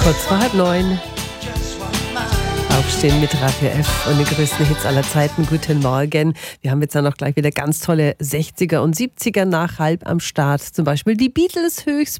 Kurz vor 8:30. Aufstehen mit Radio F und den größten Hits aller Zeiten. Guten Morgen. Wir haben jetzt dann noch gleich wieder ganz tolle 60er und 70er Nachhalb am Start. Zum Beispiel die Beatles höchst